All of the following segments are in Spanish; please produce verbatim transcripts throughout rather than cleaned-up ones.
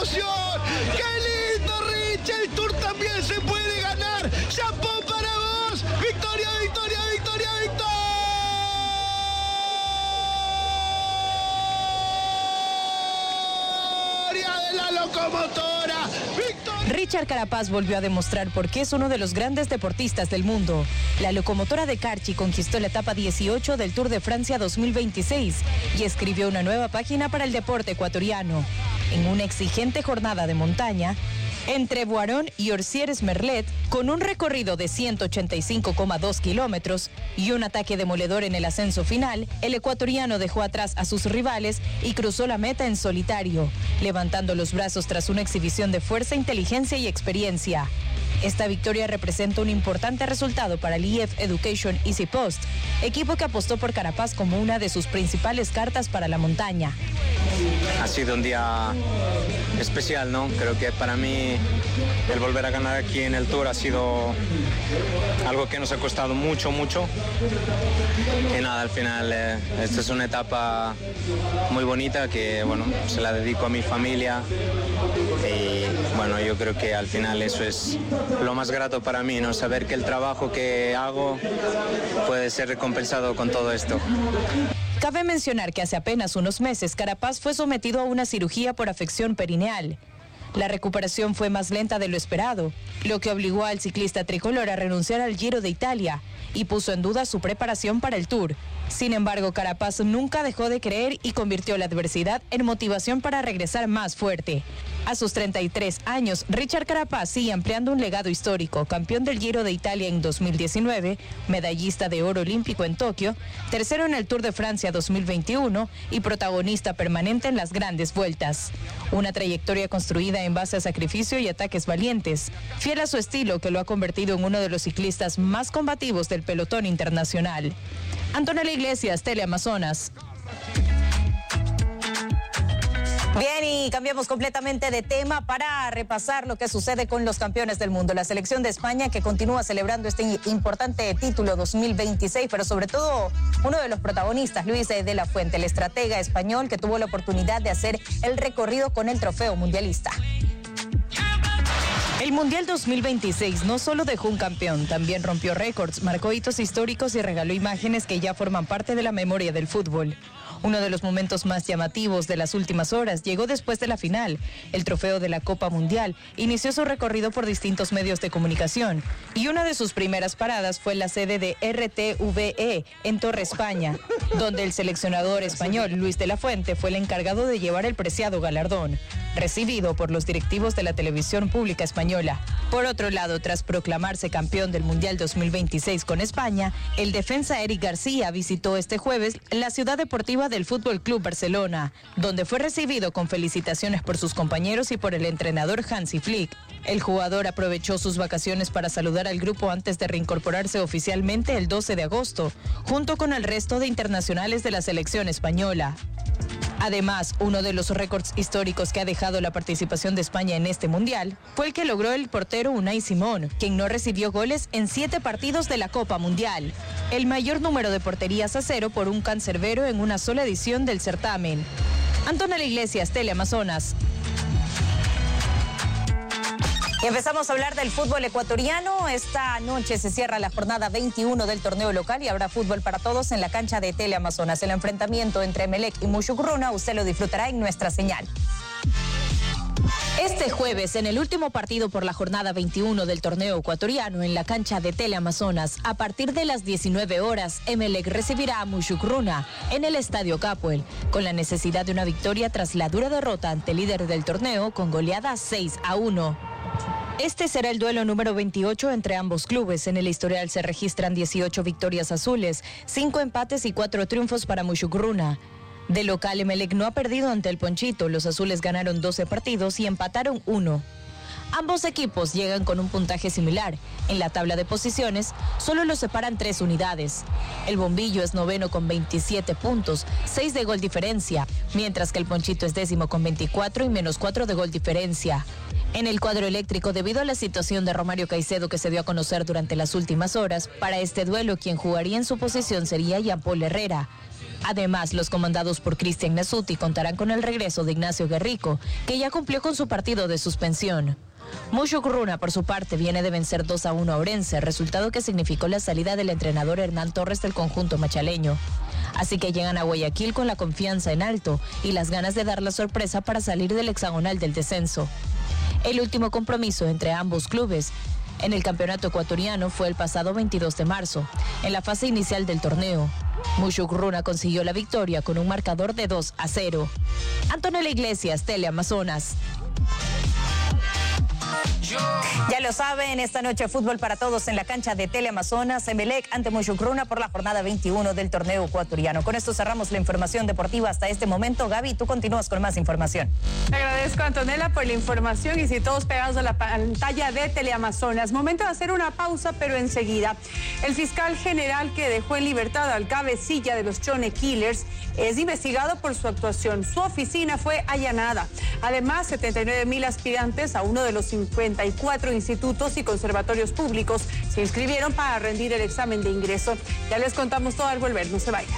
emoción! ¡Qué lindo, Rich! El Tour también se puede ganar. ¡Chapó para vos! ¡Victoria, victoria, victoria, victoria! ¡De la locomotora! ¡Victoria! Richard Carapaz volvió a demostrar por qué es uno de los grandes deportistas del mundo. La locomotora de Carchi conquistó la etapa dieciocho del Tour de Francia dos mil veintiséis y escribió una nueva página para el deporte ecuatoriano. En una exigente jornada de montaña, entre Boirón y Orsières-Merlet, con un recorrido de ciento ochenta y cinco coma dos kilómetros y un ataque demoledor en el ascenso final, el ecuatoriano dejó atrás a sus rivales y cruzó la meta en solitario, levantando los brazos tras una exhibición de fuerza, inteligencia y experiencia. Esta victoria representa un importante resultado para el I F Education Easy Post, equipo que apostó por Carapaz como una de sus principales cartas para la montaña. Ha sido un día especial, ¿no? Creo que para mí el volver a ganar aquí en el Tour ha sido algo que nos ha costado mucho, mucho. Y nada, al final eh, esta es una etapa muy bonita que, bueno, se la dedico a mi familia y, bueno, yo creo que al final eso es lo más grato para mí, ¿no? Saber que el trabajo que hago puede ser recompensado con todo esto. Cabe mencionar que hace apenas unos meses Carapaz fue sometido a una cirugía por afección perineal. La recuperación fue más lenta de lo esperado, lo que obligó al ciclista tricolor a renunciar al Giro de Italia y puso en duda su preparación para el Tour. Sin embargo, Carapaz nunca dejó de creer y convirtió la adversidad en motivación para regresar más fuerte. A sus treinta y tres años, Richard Carapaz sigue ampliando un legado histórico, campeón del Giro de Italia en dos mil diecinueve, medallista de oro olímpico en Tokio, tercero en el Tour de Francia dos mil veintiuno y protagonista permanente en las grandes vueltas. Una trayectoria construida en base a sacrificio y ataques valientes, fiel a su estilo que lo ha convertido en uno de los ciclistas más combativos del pelotón internacional. Antonella Iglesias, Teleamazonas. Bien, y cambiamos completamente de tema para repasar lo que sucede con los campeones del mundo. La selección de España que continúa celebrando este importante título dos mil veintiséis, pero sobre todo uno de los protagonistas, Luis de la Fuente, el estratega español que tuvo la oportunidad de hacer el recorrido con el trofeo mundialista. El Mundial dos mil veintiséis no solo dejó un campeón, también rompió récords, marcó hitos históricos y regaló imágenes que ya forman parte de la memoria del fútbol. Uno de los momentos más llamativos de las últimas horas llegó después de la final. El trofeo de la Copa Mundial inició su recorrido por distintos medios de comunicación y una de sus primeras paradas fue la sede de R T V E en Torre España, donde el seleccionador español Luis de la Fuente fue el encargado de llevar el preciado galardón, recibido por los directivos de la televisión pública española. Por otro lado, tras proclamarse campeón del Mundial dos mil veintiséis con España, el defensa Eric García visitó este jueves la ciudad deportiva del Fútbol Club Barcelona, donde fue recibido con felicitaciones por sus compañeros y por el entrenador Hansi Flick. El jugador aprovechó sus vacaciones para saludar al grupo antes de reincorporarse oficialmente el doce de agosto, junto con el resto de internacionales de la selección española. Además, uno de los récords históricos que ha dejado la participación de España en este mundial fue el que logró el portero Unai Simón, quien no recibió goles en siete partidos de la Copa Mundial, el mayor número de porterías a cero por un cancerbero en una sola edición del certamen. Antonella Iglesias, Teleamazonas. Y empezamos a hablar del fútbol ecuatoriano. Esta noche se cierra la jornada veintiuno del torneo local y habrá fútbol para todos en la cancha de Teleamazonas. El enfrentamiento entre Emelec y Mushuk-Runa usted lo disfrutará en nuestra señal. Este jueves, en el último partido por la jornada veintiuno del torneo ecuatoriano en la cancha de Teleamazonas, a partir de las diecinueve horas, Emelec recibirá a Mushuk-Runa en el Estadio Capuel, con la necesidad de una victoria tras la dura derrota ante el líder del torneo con goleada seis a uno. Este será el duelo número veintiocho entre ambos clubes. En el historial se registran dieciocho victorias azules, cinco empates y cuatro triunfos para Mushuk-Runa. De local, Emelec no ha perdido ante el Ponchito. Los azules ganaron doce partidos y empataron uno. Ambos equipos llegan con un puntaje similar. En la tabla de posiciones, solo los separan tres unidades. El Bombillo es noveno con veintisiete puntos, seis de gol diferencia, mientras que el Ponchito es décimo con veinticuatro y menos cuatro de gol diferencia. En el cuadro eléctrico, debido a la situación de Romario Caicedo que se dio a conocer durante las últimas horas, para este duelo quien jugaría en su posición sería Jean Paul Herrera. Además, los comandados por Cristian Nasuti contarán con el regreso de Ignacio Guerrico, que ya cumplió con su partido de suspensión. Mushuk Runa, por su parte, viene de vencer dos a uno a Orense, resultado que significó la salida del entrenador Hernán Torres del conjunto machaleño. Así que llegan a Guayaquil con la confianza en alto y las ganas de dar la sorpresa para salir del hexagonal del descenso. El último compromiso entre ambos clubes en el campeonato ecuatoriano fue el pasado veintidós de marzo, en la fase inicial del torneo. Mushuk Runa consiguió la victoria con un marcador de dos a cero. Antonella Iglesias, Teleamazonas. Ya lo saben, esta noche fútbol para todos en la cancha de Teleamazonas, Emelec ante Mushuk Runa por la jornada veintiuno del torneo ecuatoriano. Con esto cerramos la información deportiva hasta este momento. Gaby, tú continúas con más información. Te agradezco, Antonella, por la información y si todos pegados a la pantalla de Teleamazonas. Momento de hacer una pausa, pero enseguida. El fiscal general que dejó en libertad al cabecilla de los Chone Killers es investigado por su actuación. Su oficina fue allanada. Además, setenta y nueve mil aspirantes a uno de los cincuenta y cuatro institutos y conservatorios públicos se inscribieron para rendir el examen de ingreso. Ya les contamos todo al volver, no se vayan.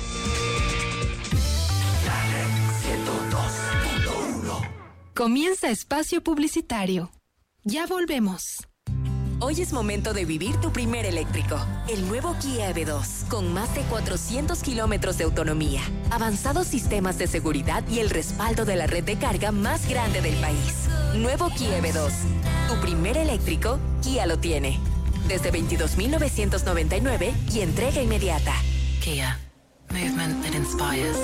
Comienza espacio publicitario. Ya volvemos. Hoy es momento de vivir tu primer eléctrico. El nuevo Kia E V dos, con más de cuatrocientos kilómetros de autonomía, avanzados sistemas de seguridad y el respaldo de la red de carga más grande del país. Nuevo Kia E V dos. Tu primer eléctrico, Kia lo tiene. Desde veintidós mil novecientos noventa y nueve y entrega inmediata. Kia. Movement that inspires.